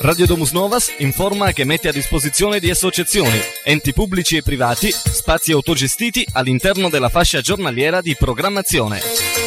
Radio Domus Novas informa che mette a disposizione di associazioni, enti pubblici e privati, spazi autogestiti all'interno della fascia giornaliera di programmazione.